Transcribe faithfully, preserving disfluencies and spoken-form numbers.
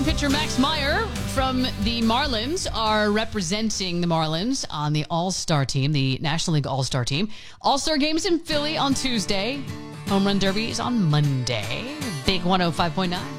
pitcher Max Meyer from the Marlins are representing the Marlins on the All-Star team, the National League All-Star team. All-Star games in Philly on Tuesday. Home Run Derby is on Monday. Big one oh five point nine.